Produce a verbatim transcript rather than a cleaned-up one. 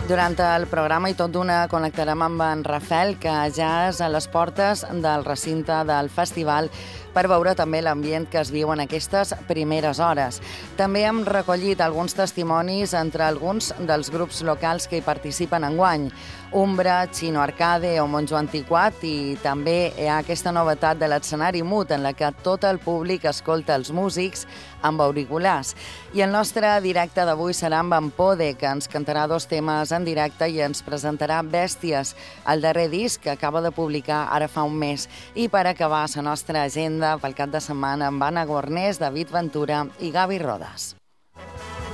Durant el programa i tot d'una connectarem amb en Rafel, que ja és a les portes del recinte del festival per veure també l'ambient que es viu en aquestes primeres hores. També hem recollit alguns testimonis entre alguns dels grups locals que hi participen enguany. Umbra, Chino Arcade o Monjo Antiquat, i també hi ha aquesta novetat de l'escenari mut en la que tot el públic escolta els músics amb auriculars. I el nostre directe d'avui serà amb en Pode, que ens cantarà dos temes en directe i ens presentarà Bèsties, el darrer disc que acaba de publicar ara fa un mes. I per acabar la nostra agenda pel cap de setmana amb Anna Gornés, David Ventura i Gavi Rodas.